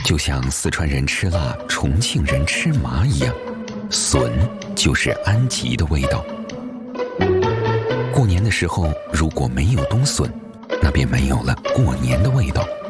就像四川人吃辣，重庆人吃麻一样，笋就是安吉的味道。过年的时候，如果没有冬笋，那便没有了过年的味道。